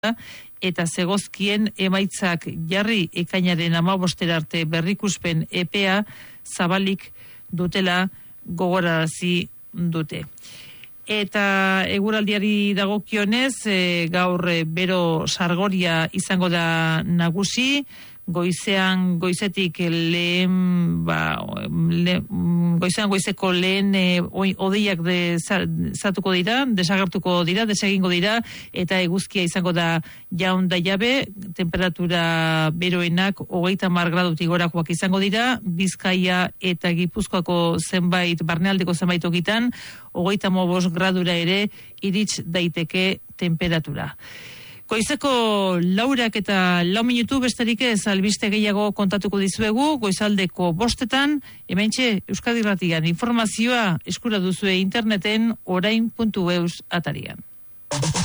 eta zegozkien emaitzak jarri ekainaren 15 arte berrikuspen epea zabalik dutela gogorarazi dute. Eta eguraldiari dagokionez, gaur bero sargoria izango da nagusi, goizetik goizeko lehen odeiak desagertuko dira, desegingo dira, eta eguzkia izango da jaun da jabe, temperatura beroenak 30 gradutik gorakoak izango dira, Bizkaia eta Gipuzkoako barnealdeko zenbait tokitan, 35 gradura ere irits daiteke temperatura. Goizeko 4 eta 4 minutu besterik ez albiste gehiago kontatuko dizuegu, goizaldeko 5etan, hementxe Euskadi Irratian informazioa eskura duzue interneten orain.eus atarian.